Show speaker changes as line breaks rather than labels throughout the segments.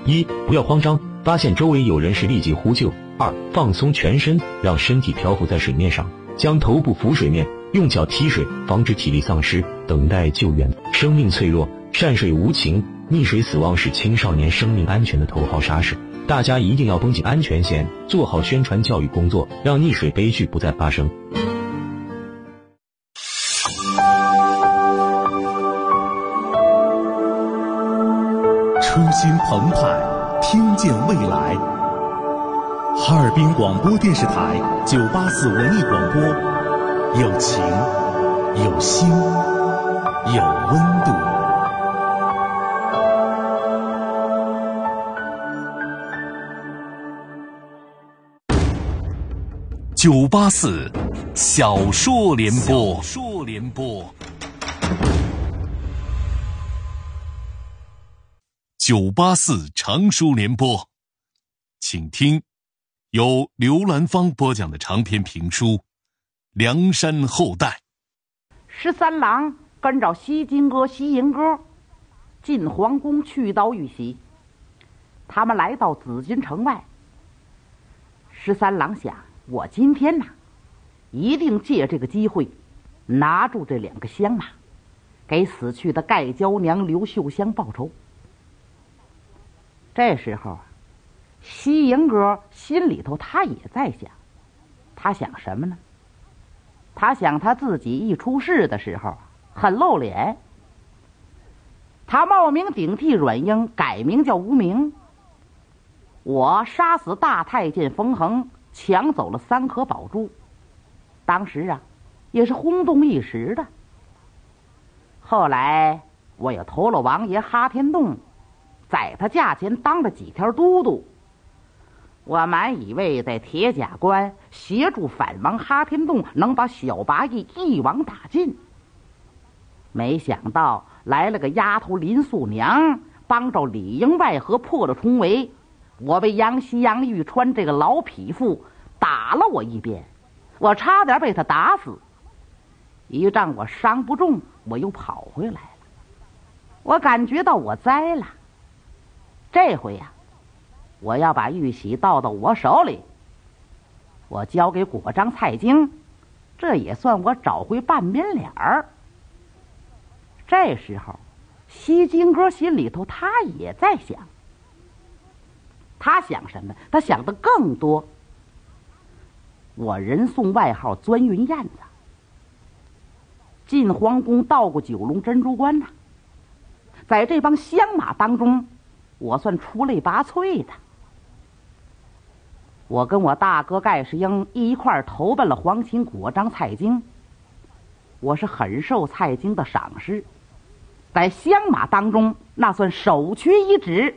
一、不要慌张，发现周围有人时立即呼救。二、放松全身，让身体漂浮在水面上，将头部浮水面，用脚踢水，防止体力丧失，等待救援。生命脆弱，善水无情，溺水死亡是青少年生命安全的头号杀手。大家一定要绷紧安全线，做好宣传教育工作，让溺水悲剧不再发生。
初心澎湃，听见未来。哈尔滨广播电视台984文艺广播，有情，有心，有温度。984小说联播。984长书联播，请听由刘兰芳播讲的长篇评书《梁山后代》。
13郎跟着西金哥、西营哥进皇宫去到玉玺。他们来到紫禁城外。13郎想，我今天一定借这个机会拿住这2个香马，给死去的盖娇娘刘秀香报仇。这时候西营哥心里头他也在想，他想什么呢？他想他自己一出事的时候很露脸。他冒名顶替阮英，改名叫无名。我杀死大太监冯衡，抢走了3颗宝珠，当时也是轰动一时的。后来我又投了王爷哈天栋，在他驾前当了几条都督。我满以为在铁甲关协助反王哈天栋能把小八义一网打尽，没想到来了个丫头林素娘，帮着里应外合破了重围。我被杨希、杨玉川这个老匹夫打了我一鞭，我差点被他打死。一仗我伤不重，我又跑回来了。我感觉到我栽了。这回我要把玉玺倒到我手里，我交给果章、蔡京，这也算我找回半边脸儿。这时候西金哥心里头他也在想，他想什么？他想的更多。我人送外号钻云燕子，进皇宫到过9龙珍珠关在这帮香马当中，我算出类拔萃的。我跟我大哥盖世英一块投奔了皇亲果章、蔡京，我是很受蔡京的赏识，在香马当中那算首屈一指。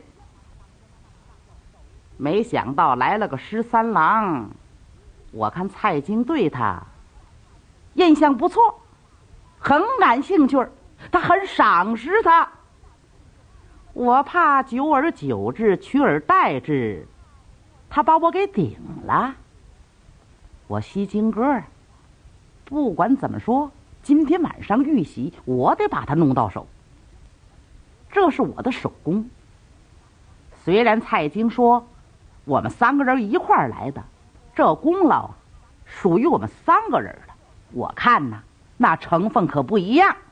没想到来了个13郎，我看蔡京对他印象不错，很感兴趣，他很赏识他。我怕久而久之，取而代之，他把我给顶了。我西京哥不管怎么说，今天晚上玉玺我得把他弄到手，这是我的手工。虽然蔡京说我们3个人一块儿来的，这功劳属于我们3个人的，我看那成分可不一样。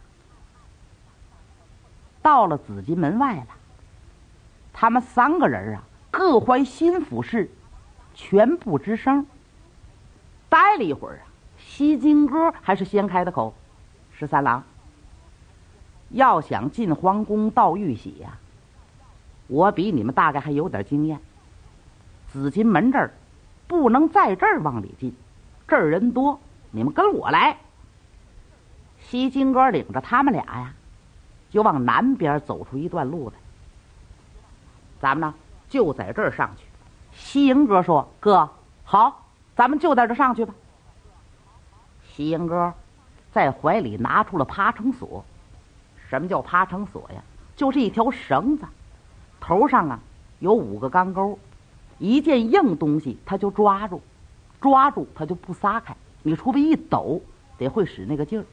到了紫禁门外了，他们3个人各怀心腹事，全不吱声。待了一会儿西金哥还是先开的口：13郎，要想进皇宫到玉玺我比你们大概还有点经验。紫禁门这儿不能在这儿往里进，这儿人多，你们跟我来。西金哥领着他们俩就往南边走出一段路来。咱们就在这儿上去。西营哥说：哥，好，咱们就在这上去吧。西营哥在怀里拿出了爬绳索。什么叫爬绳索呀？就是一条绳子，头上有5个钢钩，一件硬东西他就抓住，抓住他就不撒开，你除非一抖得会使那个劲儿。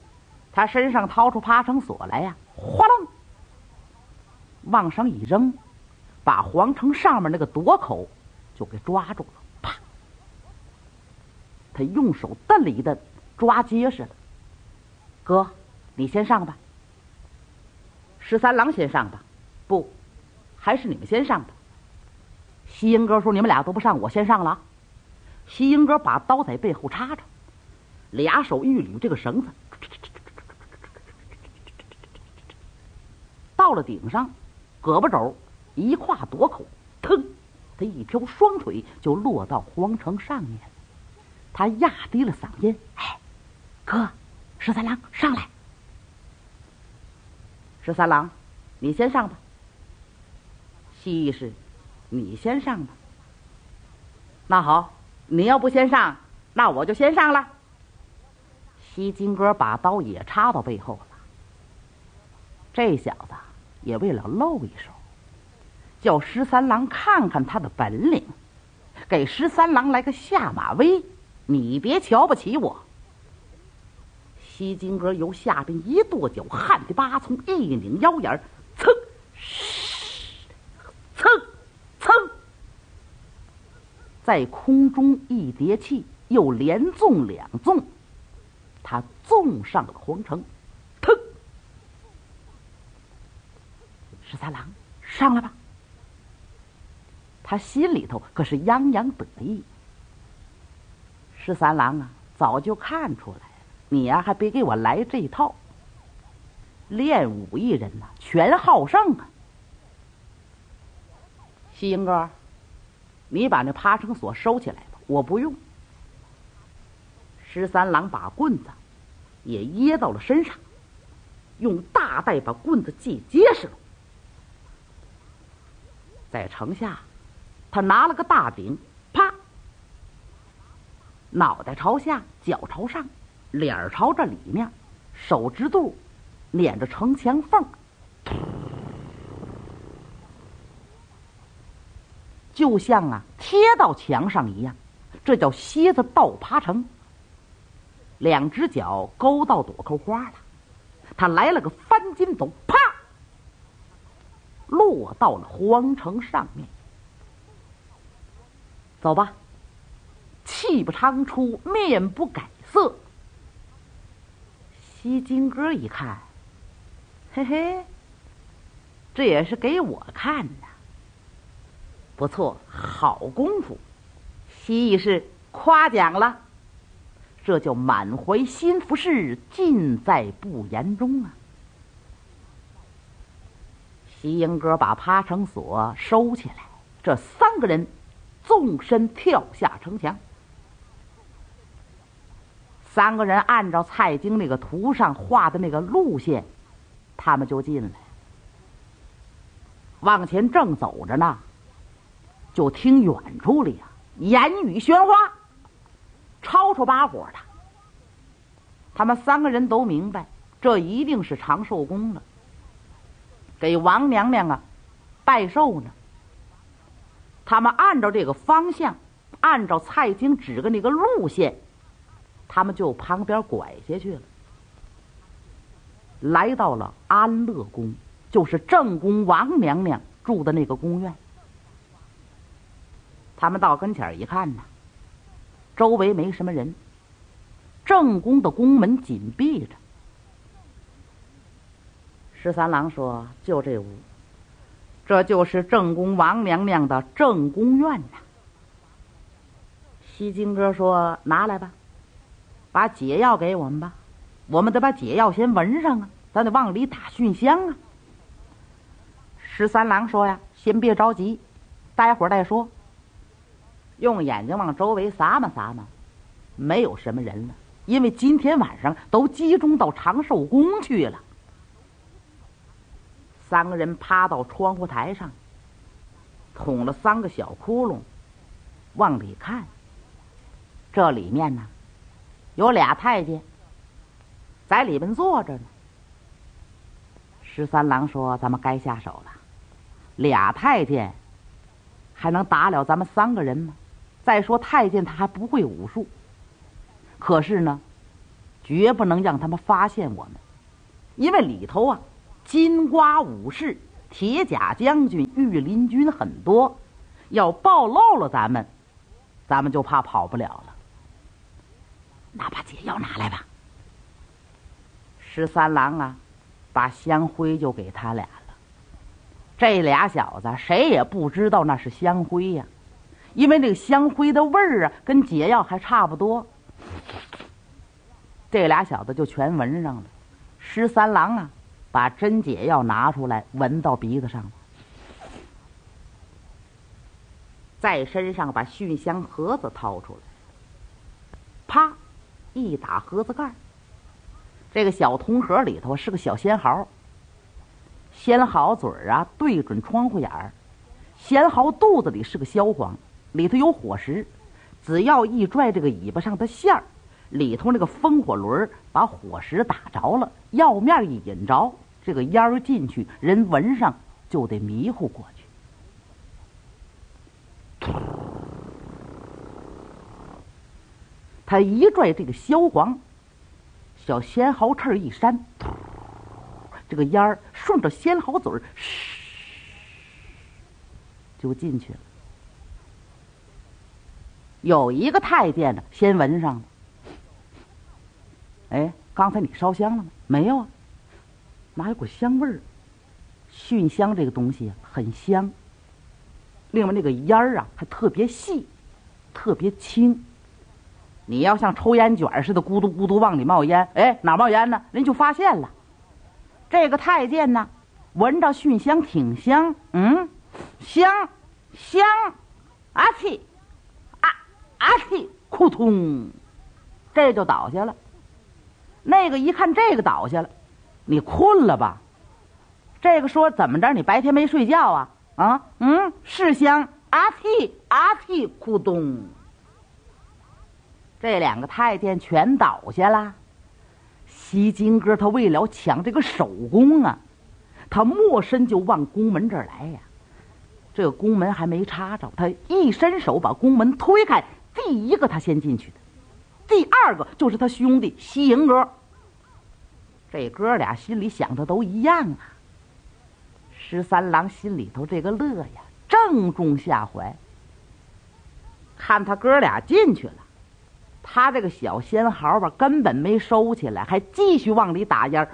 他身上掏出爬绳索来哗楞往上一扔， 把皇城上面那个垛口就给抓住了。啪！他用手蹬了一蹬，抓结实了。哥，你先上吧。十三郎先上吧。不，还是你们先上吧。西英哥说你们俩都不上，我先上了啊。西英哥把刀在背后插着，俩手一捋这个绳子，到了顶上，胳膊肘一跨垛口，腾，他一条双腿就落到皇城上面。他压低了嗓音：“哎，哥，十三郎上来。十三郎，你先上吧。西义士，你先上吧。那好，你要不先上，那我就先上了。”西金哥把刀也插到背后了。这小子也为了露一手，叫十三郎看看他的本领，给十三郎来个下马威，你别瞧不起我。西金哥由下边一跺脚，旱地八葱一拧腰眼，噌，噌，噌，在空中一叠气，又连纵两纵，他纵上了皇城，腾！十三郎上来吧。他心里头可是洋洋得意。十三郎啊，早就看出来了，你呀还别给我来这一套。练武艺人呐，全好胜啊。西英哥，你把那爬绳索收起来吧，我不用。十三郎把棍子也掖到了身上，用大带把棍子系结实了。在城下，他拿了个大鼎，啪，脑袋朝下，脚朝上，脸朝着里面，手指肚捻着城墙缝，就像贴到墙上一样，这叫蝎子倒爬城。两只脚勾到垛口花了，他来了个翻筋斗，啪，落到了皇城上面。走吧，气不长出，面不改色。西金哥一看，嘿嘿，这也是给我看的，不错，好功夫，西义士夸奖了。这叫满怀心腹事，尽在不言中啊。西英哥把爬绳索收起来，这三个人纵身跳下城墙。三个人按照蔡京那个图上画的那个路线，他们就进来。往前正走着呢，就听远处里言语喧哗，吵吵把火的。他们三个人都明白，这一定是长寿宫了，给王娘娘拜寿呢。他们按照这个方向，按照蔡京指个那个路线，他们就旁边拐下去了，来到了安乐宫，就是正宫王娘娘住的那个宫院。他们到跟前一看呢，周围没什么人，正宫的宫门紧闭着。十三郎说：“就这屋，这就是正宫王娘娘的正宫院呐。”西金哥说：“拿来吧，把解药给我们吧，我们得把解药先闻上啊，咱得往里打熏香啊。”十三郎说呀：“先别着急，待会儿再说。用眼睛往周围撒嘛撒嘛，没有什么人了，因为今天晚上都集中到长寿宫去了。”三个人趴到窗户台上，捅了3个小窟窿，往里看。这里面呢，有俩太监在里边坐着呢。十三郎说：“咱们该下手了，俩太监还能打了咱们3个人吗？再说太监他还不会武术，可是呢，绝不能让他们发现我们，因为里头金瓜武士铁甲将军、御林军很多，要暴露了咱们就怕跑不了了。那把解药拿来吧。13郎啊，把香灰就给他俩了。这俩小子谁也不知道那是香灰呀，因为那个香灰的味儿啊，跟解药还差不多。这俩小子就全闻上了。13郎啊，把真解药拿出来，闻到鼻子上了，在身上把熏香盒子掏出来，啪一打盒子盖，这个小铜盒里头是个小仙毫，仙毫嘴儿啊对准窗户眼儿，仙毫肚子里是个硝黄，里头有火石，只要一拽这个尾巴上的线儿，里头那个风火轮把火石打着了，药面一引着，这个烟儿进去，人闻上就得迷糊过去。他一拽这个硝黄，小仙毫翅一扇，这个烟儿顺着仙毫嘴儿就进去了。有一个太监呢，先闻上了。哎，刚才你烧香了吗？没有啊。哪有股香味儿？熏香这个东西很香，另外那个烟儿啊还特别细，特别轻。你要像抽烟卷似的咕嘟咕嘟往里冒烟，哎，哪冒烟呢？人就发现了。这个太监呢，闻着熏香挺香，香香，啊嚏，啊嚏，扑通，这就倒下了。那个一看这个倒下了，你困了吧？这个说怎么着？你白天没睡觉啊？是香，啊嚏啊嚏，咕咚。这两个太监全倒下了。西金哥他为了抢这个首功啊，他没身就往宫门这儿来呀。这个宫门还没插着，他一伸手把宫门推开，第一个他先进去的，第二个就是他兄弟西营哥。这哥俩心里想的都一样啊。13郎心里头这个乐呀，正中下怀。看他哥俩进去了，他这个小仙毫吧根本没收起来，还继续往里打烟。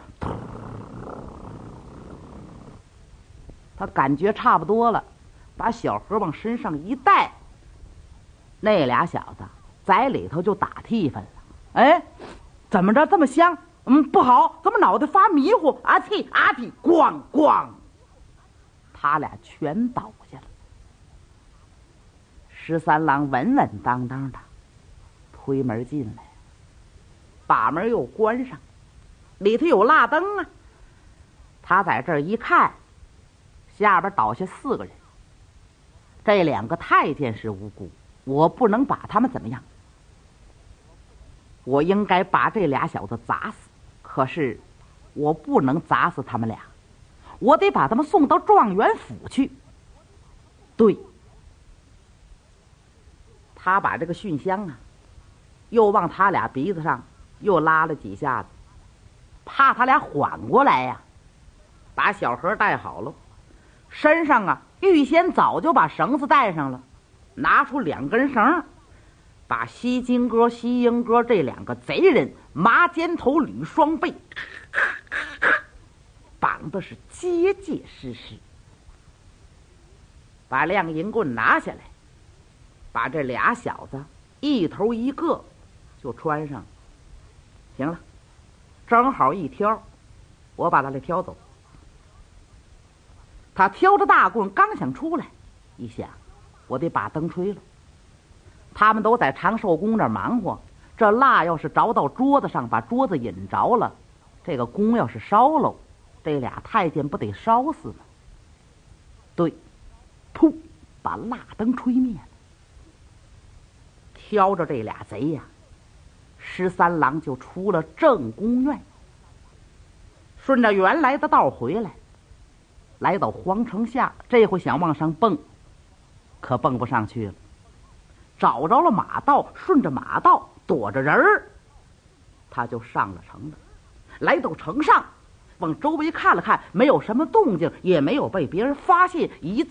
他感觉差不多了，把小盒往身上一带，那俩小子在里头就打替分了。哎，怎么着这么香？不好，怎么脑袋发迷糊？啊嚏啊嚏，咣咣，他俩全倒下了。13郎稳稳当当的推门进来，把门又关上，里头有蜡灯啊。他在这儿一看，下边倒下4个人。这2个太监是无辜，我不能把他们怎么样，我应该把这俩小子砸死。可是我不能砸死他们俩，我得把他们送到状元府去。对，他把这个熏香啊又往他俩鼻子上又拉了几下子，怕他俩缓过来呀，把小盒带好了，身上啊预先早就把绳子带上了，拿出2根绳，把西金哥、西英哥这2个贼人麻肩头、捋双背，绑的是结结实实。把亮银棍拿下来，把这俩小子一头一个就穿上。行了，正好一挑，我把他给挑走。他挑着大棍刚想出来，一想我得把灯吹了。他们都在长寿宫那儿忙活，这蜡要是着到桌子上，把桌子引着了，这个宫要是烧喽，这俩太监不得烧死吗？对，噗，把蜡灯吹灭了。挑着这俩贼呀，13郎就出了正宫院，顺着原来的道回来，来到皇城下，这回想往上蹦，可蹦不上去了。找着了马道，顺着马道躲着人儿，他就上了城了。来到城上， 往周围看了看，没有什么动静，也没有被别人发现，一